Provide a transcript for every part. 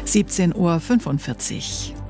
17:45 Uhr.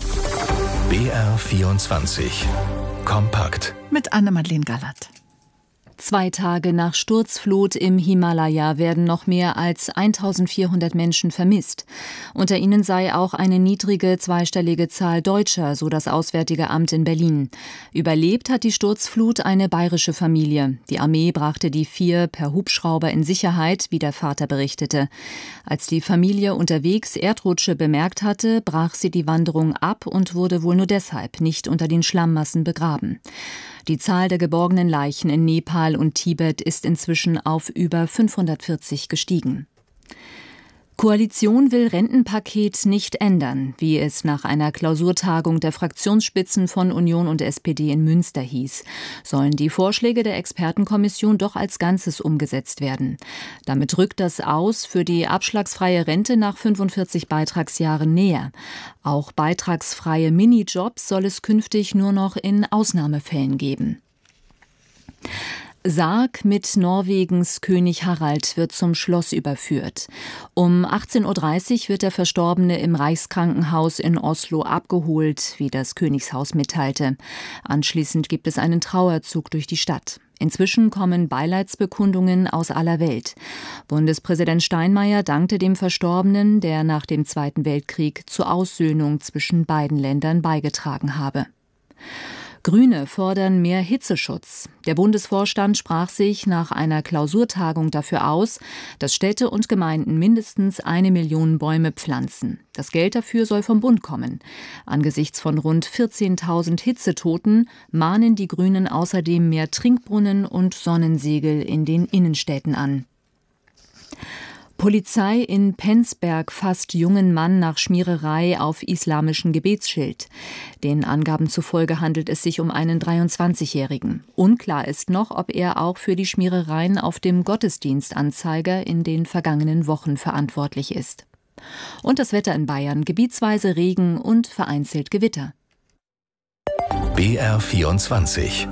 BR24 Kompakt Mit Anne-Madeleine Gallert. 2 Tage nach Sturzflut im Himalaya werden noch mehr als 1400 Menschen vermisst. Unter ihnen sei auch eine niedrige zweistellige Zahl Deutscher, so das Auswärtige Amt in Berlin. Überlebt hat die Sturzflut eine bayerische Familie. Die Armee brachte die 4 per Hubschrauber in Sicherheit, wie der Vater berichtete. Als die Familie unterwegs Erdrutsche bemerkt hatte, brach sie die Wanderung ab und wurde wohl nur deshalb nicht unter den Schlammmassen begraben. Die Zahl der geborgenen Leichen in Nepal und Tibet ist inzwischen auf über 540 gestiegen. Koalition will Rentenpaket nicht ändern, wie es nach einer Klausurtagung der Fraktionsspitzen von Union und SPD in Münster hieß. Sollen die Vorschläge der Expertenkommission doch als Ganzes umgesetzt werden. Damit rückt das Aus für die abschlagsfreie Rente nach 45 Beitragsjahren näher. Auch beitragsfreie Minijobs soll es künftig nur noch in Ausnahmefällen geben. Sarg mit Norwegens König Harald wird zum Schloss überführt. Um 18:30 Uhr wird der Verstorbene im Reichskrankenhaus in Oslo abgeholt, wie das Königshaus mitteilte. Anschließend gibt es einen Trauerzug durch die Stadt. Inzwischen kommen Beileidsbekundungen aus aller Welt. Bundespräsident Steinmeier dankte dem Verstorbenen, der nach dem Zweiten Weltkrieg zur Aussöhnung zwischen beiden Ländern beigetragen habe. Grüne fordern mehr Hitzeschutz. Der Bundesvorstand sprach sich nach einer Klausurtagung dafür aus, dass Städte und Gemeinden mindestens 1 Million Bäume pflanzen. Das Geld dafür soll vom Bund kommen. Angesichts von rund 14.000 Hitzetoten mahnen die Grünen außerdem mehr Trinkbrunnen und Sonnensegel in den Innenstädten an. Polizei in Penzberg fasst jungen Mann nach Schmiererei auf islamischem Gebetsschild. Den Angaben zufolge handelt es sich um einen 23-Jährigen. Unklar ist noch, ob er auch für die Schmierereien auf dem Gottesdienstanzeiger in den vergangenen Wochen verantwortlich ist. Und das Wetter in Bayern: gebietsweise Regen und vereinzelt Gewitter. BR24